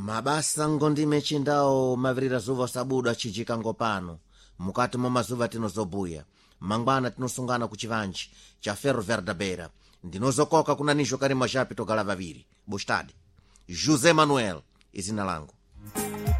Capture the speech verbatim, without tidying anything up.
mabasa ngondime chindawo mavirira zuva sabuda chijikango pano mukati mwa mazuva tinozobuya mangwana tinosungana ku chivanji cha ferro verdabeira ndinozokoka kuna nijo kali majapi togala vaviri bustadi José Manuel izina langu.